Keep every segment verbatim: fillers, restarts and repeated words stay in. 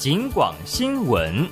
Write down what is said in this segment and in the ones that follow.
警广新闻。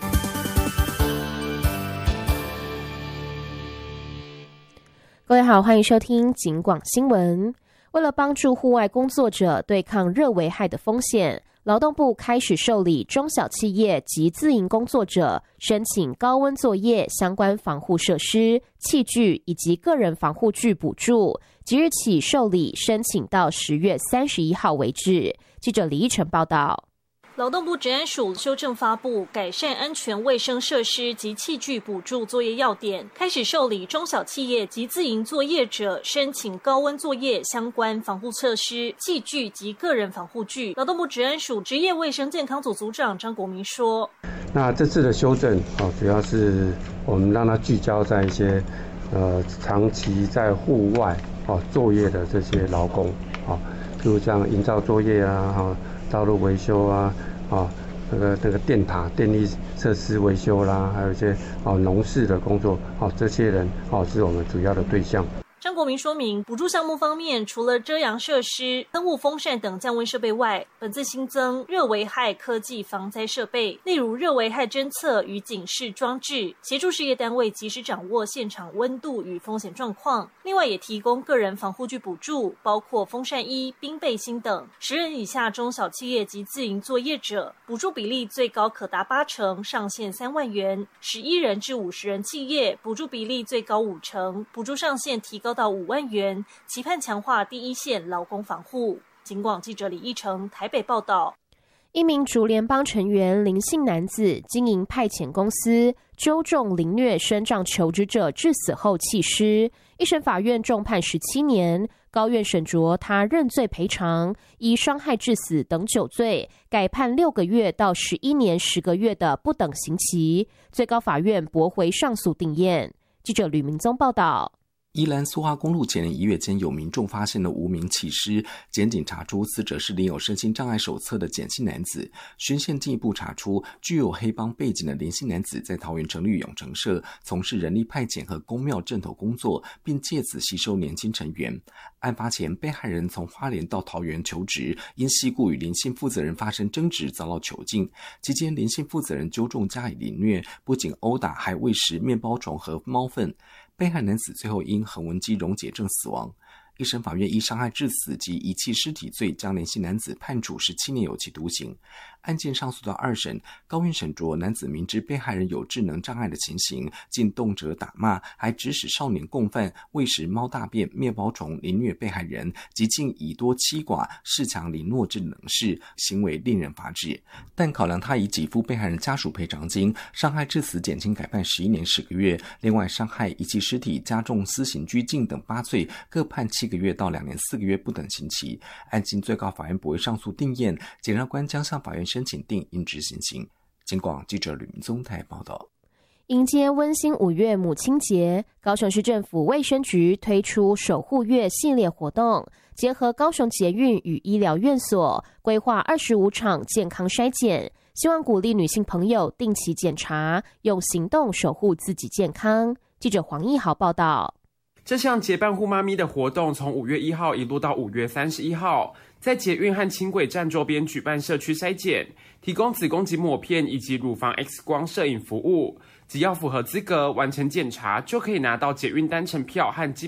各位好，欢迎收听警广新闻。为了帮助户外工作者对抗热危害的风险，劳动部开始受理中小企业及自营工作者申请高温作业相关防护设施、器具以及个人防护具补助，即日起受理申请到十月三十一号为止。记者李依晨报道。 劳动部治安署修正发布改善安全卫生设施及器具补助作业要点，开始受理中小企业及自营作业者申请高温作业相关防护设施、器具及个人防护具。劳动部治安署职业卫生健康组组长张国民说：“ 那这次的修正哦，主要是我们让它聚焦在一些呃长期在户外哦作业的这些劳工啊，就像营造作业啊、哈道路维修啊。”啊，那个那个电塔、电力设施维修啦，还有一些哦农事的工作，哦这些人哦是我们主要的对象。 张国民说明，补助项目方面，除了遮阳设施、喷雾风扇等降温设备外，本次新增热危害科技防灾设备，例如热危害侦测与警示装置，协助事业单位及时掌握现场温度与风险状况。另外，也提供个人防护具补助，包括风扇衣、冰背心等。十人以下中小企业及自营作业者，补助比例最高可达八成，上限三万元；十一人至五十人企业，补助比例最高五成，补助上限提高到五万元，期盼强化第一线劳工防护。警广记者李义成台北报道。 一名竹联帮成员林姓男子经营派遣公司，纠众凌虐身障求职者致死后弃尸，一审法院重判十七年，高院审酌他认罪赔偿，依伤害致死等九罪，改判六个月到十一年十个月的不等刑期，最高法院驳回上诉定验。记者吕明宗报道。 宜兰苏花公路前年一月间有民众发现了无名弃尸，检警查出死者是领有身心障碍手册的简姓男子。巡线进一步查出，具有黑帮背景的林姓男子在桃园成立永成社，从事人力派遣和公庙正头工作，并借此吸收年轻成员。案发前，被害人从花莲到桃园求职，因系故与林姓负责人发生争执，遭到囚禁。期间，林姓负责人纠众加以凌虐，不仅殴打，还喂食面包虫和猫粪。被害男子最后因横纹肌溶解症死亡。一审法院依伤害致死及遗弃尸体罪，将林姓男子判处十七年有期徒刑。案件上诉到二审，高院审酌男子明知被害人有智能障碍的情形，竟动辄打骂，还指使少年共犯喂食猫大便、面包虫凌虐被害人，及竟以多欺寡、恃强凌弱之能事，行为令人发指。但考量他已给付被害人家属赔偿金，伤害致死减轻改判十一年十个月，另外伤害遗弃尸体、加重私刑拘禁等八罪，各判七个月到两年四个月不等刑期。案经最高法院驳回上诉定验，检察官将向法院申请定应执行刑。警广记者吕明宗台报道。 迎接温馨五月母亲节，高雄市政府卫生局推出守护月系列活动，结合高雄捷运与医疗院所，规划二十五场健康筛检，希望鼓励女性朋友定期检查，用行动守护自己健康。记者黄义豪报道。 这项结伴护妈咪的活动从五月一号一路到五月三十一号，在捷运和轻轨站周边举办社区筛检，提供子宫颈抹片以及乳房 X 光摄影服务。只要符合资格完成检查，就可以拿到捷运单程票和机